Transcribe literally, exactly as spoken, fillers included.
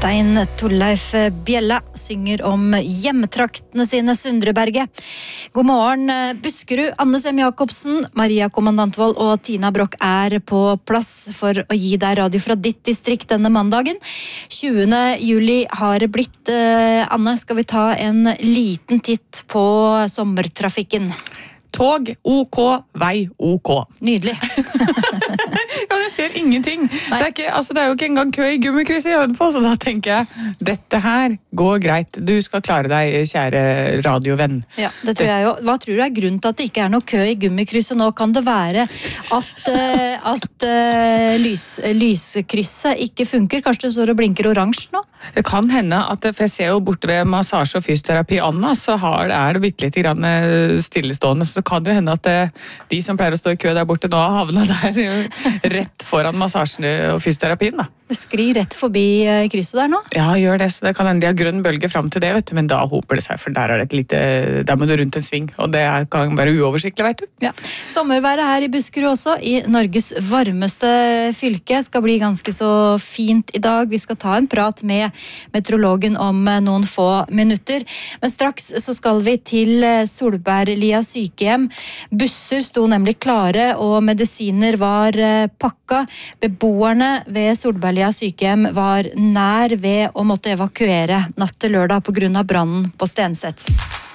Kaptein Torleif Bjella synger om hjemtraktene sine Sundreberget. God morgen Buskerud, Anne Sem Jacobsen, Maria Kommandantvold og Tina Brock er på plass for å gi deg radio fra ditt distrikt denne mandagen. tjuende juli har det blitt. Anne, skal vi ta en liten titt på sommertrafikken? Tog, OK, vei, OK. Nydelig. Ja, jeg ser ingenting. Det er, ikke, altså, det er jo ikke engang kø i gummikrysset i Hønefoss, så da tenker jeg, dette her går greit. Du skal klare deg, kjære radiovenn. Ja, det tror jeg jo. Hva tror du er grunnen til at det ikke er noe kø i gummikrysset nå? Kan det være at, uh, at uh, lys, lyskrysset ikke funker? Kanskje det står og blinker oransje nå? Det kan hende at, for jeg ser jo borte ved massasje og fysioterapi Anna, så har, er det bitte litt grann stillestående, så det kan jo hende at det, de som pleier å stå i kø der borte nå har havnet der rett foran massasjen og fysioterapien da. Det sklir rett forbi krysset der nå? Ja, gjør det, så det kan hende de har grønn bølge frem til det, vet du, men da hoper det seg, for der er det et lite, der må du rundt en sving, og det kan være uoversiktlig, vet du. Ja, sommerværet her i Buskerud også, i Norges varmeste fylke, skal bli ganske så fint i dag. Vi skal ta en prat med meteorologen om noen få minutter, men straks så skal vi til Solberglia sykehjem. Busser sto nemlig klare, og medisiner var pakka. Beboerne ved Solberglia sykehjem var nær ved å måtte evakuere natt til lørdag på grunn av brannen på Stenset.